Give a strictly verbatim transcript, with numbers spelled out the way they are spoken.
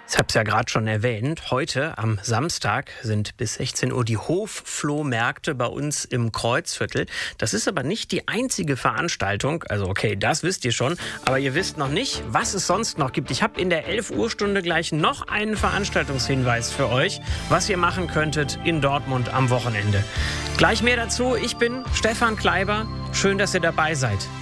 Ich habe es ja gerade schon erwähnt, heute am Samstag sind bis sechzehn Uhr die Hofflohmärkte bei uns im Kreuzviertel. Das ist aber nicht die einzige Veranstaltung, also okay, das wisst ihr schon, aber ihr wisst noch nicht, was es sonst noch gibt. Ich habe in der elf Uhr Stunde gleich noch einen Veranstaltungshinweis für euch, was ihr machen könntet in Dortmund am Wochenende. Gleich mehr dazu, ich bin Stefan Kleiber, schön, dass ihr dabei seid.